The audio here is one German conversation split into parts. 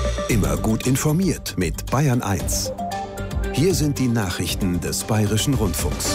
Immer gut informiert mit Bayern 1. Hier sind die Nachrichten des Bayerischen Rundfunks.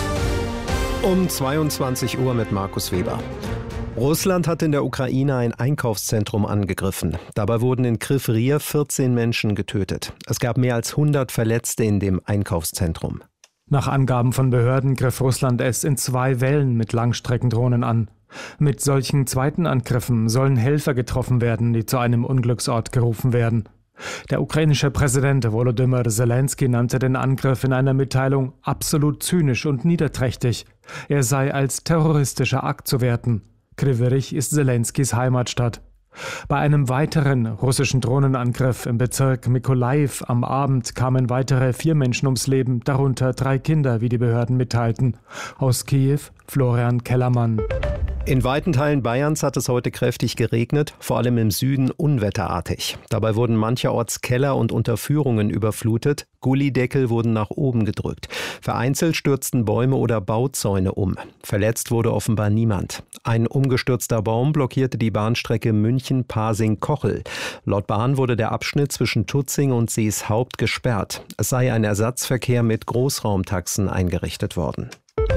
Um 22 Uhr mit Markus Weber. Russland hat in der Ukraine ein Einkaufszentrum angegriffen. Dabei wurden in Kryw Rih 14 Menschen getötet. Es gab mehr als 100 Verletzte in dem Einkaufszentrum. Nach Angaben von Behörden griff Russland es in 2 Wellen mit Langstreckendrohnen an. Mit solchen zweiten Angriffen sollen Helfer getroffen werden, die zu einem Unglücksort gerufen werden. Der ukrainische Präsident Volodymyr Zelensky nannte den Angriff in einer Mitteilung absolut zynisch und niederträchtig. Er sei als terroristischer Akt zu werten. Kryw Rih ist Zelenskys Heimatstadt. Bei einem weiteren russischen Drohnenangriff im Bezirk Mykolaiv am Abend kamen weitere 4 Menschen ums Leben, darunter 3 Kinder, wie die Behörden mitteilten. Aus Kiew, Florian Kellermann. In weiten Teilen Bayerns hat es heute kräftig geregnet, vor allem im Süden unwetterartig. Dabei wurden mancherorts Keller und Unterführungen überflutet, Gullydeckel wurden nach oben gedrückt. Vereinzelt stürzten Bäume oder Bauzäune um. Verletzt wurde offenbar niemand. Ein umgestürzter Baum blockierte die Bahnstrecke München-Pasing-Kochel. Laut Bahn wurde der Abschnitt zwischen Tutzing und Seeshaupt gesperrt. Es sei ein Ersatzverkehr mit Großraumtaxen eingerichtet worden.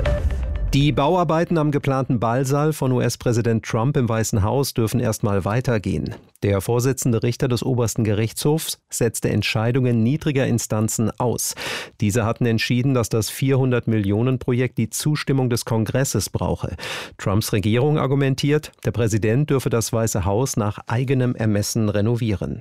Die Bauarbeiten am geplanten Ballsaal von US-Präsident Trump im Weißen Haus dürfen erstmal weitergehen. Der Vorsitzende Richter des obersten Gerichtshofs setzte Entscheidungen niedriger Instanzen aus. Diese hatten entschieden, dass das 400-Millionen-Projekt die Zustimmung des Kongresses brauche. Trumps Regierung argumentiert, der Präsident dürfe das Weiße Haus nach eigenem Ermessen renovieren.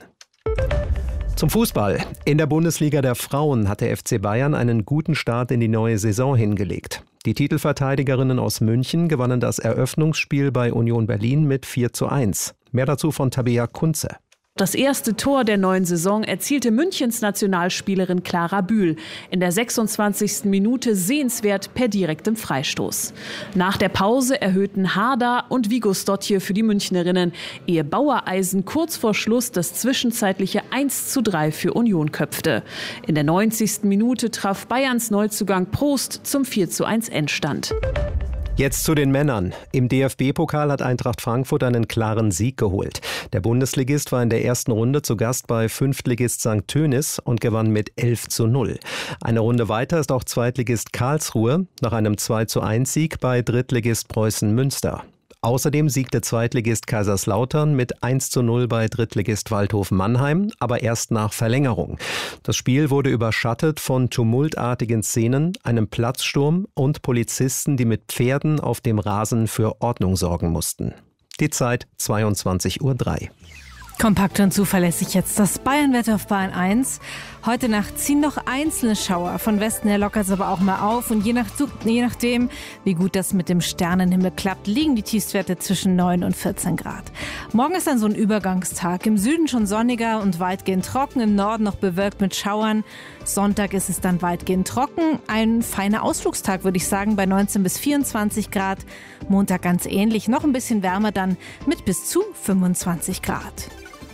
Zum Fußball. In der Bundesliga der Frauen hat der FC Bayern einen guten Start in die neue Saison hingelegt. Die Titelverteidigerinnen aus München gewannen das Eröffnungsspiel bei Union Berlin mit 4:1. Mehr dazu von Tabea Kunze. Das erste Tor der neuen Saison erzielte Münchens Nationalspielerin Clara Bühl in der 26. Minute sehenswert per direktem Freistoß. Nach der Pause erhöhten Harda und Viggo Stotje für die Münchnerinnen, ehe Bauereisen kurz vor Schluss das zwischenzeitliche 1:3 für Union köpfte. In der 90. Minute traf Bayerns Neuzugang Prost zum 4:1 Endstand. Jetzt zu den Männern. Im DFB-Pokal hat Eintracht Frankfurt einen klaren Sieg geholt. Der Bundesligist war in der ersten Runde zu Gast bei Fünftligist St. Tönis und gewann mit 11:0. Eine Runde weiter ist auch Zweitligist Karlsruhe nach einem 2:1-Sieg bei Drittligist Preußen Münster. Außerdem siegte Zweitligist Kaiserslautern mit 1:0 bei Drittligist Waldhof Mannheim, aber erst nach Verlängerung. Das Spiel wurde überschattet von tumultartigen Szenen, einem Platzsturm und Polizisten, die mit Pferden auf dem Rasen für Ordnung sorgen mussten. Die Zeit 22:03 Uhr. Kompakt und zuverlässig jetzt das Bayernwetter auf Bayern 1. Heute Nacht ziehen noch einzelne Schauer. Von Westen her lockert es aber auch mal auf. Und je nachdem, wie gut das mit dem Sternenhimmel klappt, liegen die Tiefstwerte zwischen 9 und 14 Grad. Morgen ist dann so ein Übergangstag. Im Süden schon sonniger und weitgehend trocken. Im Norden noch bewölkt mit Schauern. Sonntag ist es dann weitgehend trocken. Ein feiner Ausflugstag, würde ich sagen, bei 19 bis 24 Grad. Montag ganz ähnlich. Noch ein bisschen wärmer dann mit bis zu 25 Grad.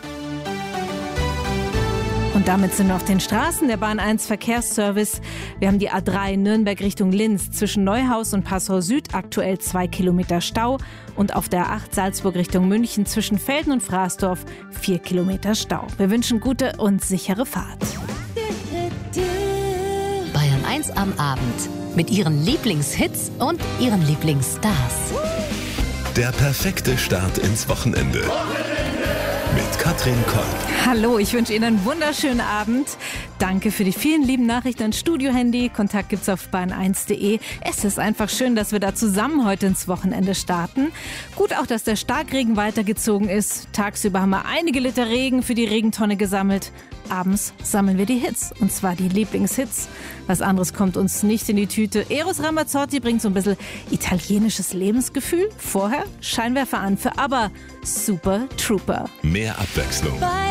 Und damit sind wir auf den Straßen der Bahn 1 Verkehrsservice. Wir haben die A3 Nürnberg Richtung Linz zwischen Neuhaus und Passau Süd aktuell 2 Kilometer Stau und auf der A8 Salzburg Richtung München zwischen Velden und Fraßdorf 4 Kilometer Stau. Wir wünschen gute und sichere Fahrt. Bayern 1 am Abend mit ihren Lieblingshits und ihren Lieblingsstars. Der perfekte Start ins Wochenende. Mit Katrin Kolb. Hallo, ich wünsche Ihnen einen wunderschönen Abend. Danke für die vielen lieben Nachrichten ans Studio-Handy. Kontakt gibt's auf bayern1.de. Es ist einfach schön, dass wir da zusammen heute ins Wochenende starten. Gut auch, dass der Starkregen weitergezogen ist. Tagsüber haben wir einige Liter Regen für die Regentonne gesammelt. Abends sammeln wir die Hits, und zwar die Lieblingshits. Was anderes kommt uns nicht in die Tüte. Eros Ramazzotti bringt so ein bisschen italienisches Lebensgefühl. Vorher Scheinwerfer an für ABBA, Super Trooper. Mehr Abwechslung.